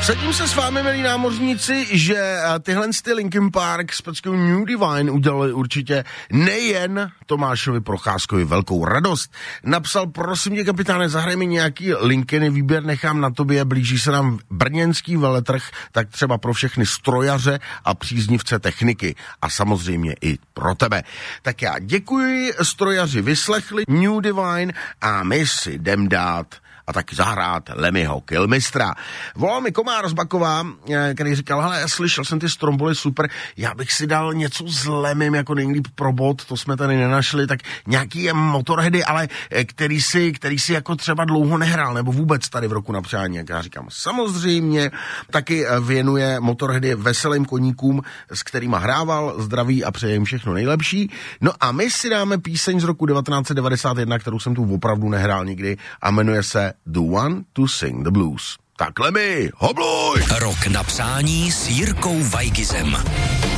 Sadím se s vámi, milí námořníci, že tyhle Linkin Park s peckou New Divine udělali určitě nejen Tomášovi Procházkovi velkou radost. Napsal, prosím tě, kapitáne, zahraj mi nějaký Linkiny, výběr nechám na tobě, blíží se nám brněnský veletrh, tak třeba pro všechny strojaře a příznivce techniky. A samozřejmě i pro tebe. Tak já děkuji, strojaři vyslechli New Divine a my si jdem dát a taky zahrát Lemmyho Killmistra. Volal mi Komár z Bakova, který říkal, hele, já slyšel jsem ty Stromboly super, já bych si dal něco s Lemmym jako nejlíp pro bod, to jsme tady nenašli, tak nějaký Motorheady, ale který si jako třeba dlouho nehrál, nebo vůbec tady v Roku na přání, jak já říkám. Samozřejmě taky věnuje Motorheady veselým koníkům, s kterýma hrával, zdraví a přeje jim všechno nejlepší. No a my si dáme píseň z roku 1991, kterou jsem tu opravdu nehrál nikdy a jmenuje se The One to Sing the Blues. Tak Lemmy, hobluj! Rok na přání s Jirkou Weigizem.